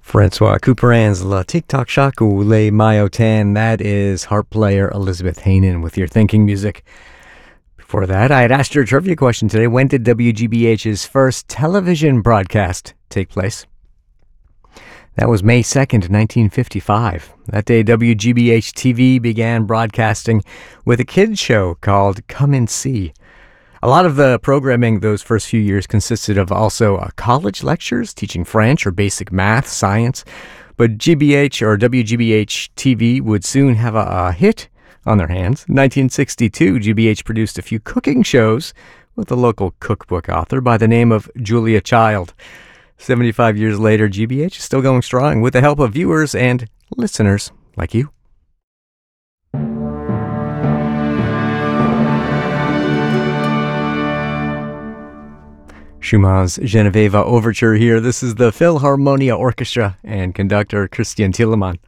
Francois Couperin's La Tic Tac Shack ou Les Maillotin. That is harp player Elizabeth Hainan with your thinking music. Before that, I had asked her a trivia question today. When did WGBH's first television broadcast take place? That was May 2nd, 1955. That day, WGBH-TV began broadcasting with a kids show called Come and See. A lot of the programming those first few years consisted of also college lectures teaching French or basic math, science. But GBH or WGBH-TV would soon have a hit on their hands. In 1962, GBH produced a few cooking shows with a local cookbook author by the name of Julia Child. 75 years later, GBH is still going strong with the help of viewers and listeners like you. Schumann's Genoveva Overture here. This is the Philharmonia Orchestra and conductor Christian Thielemann.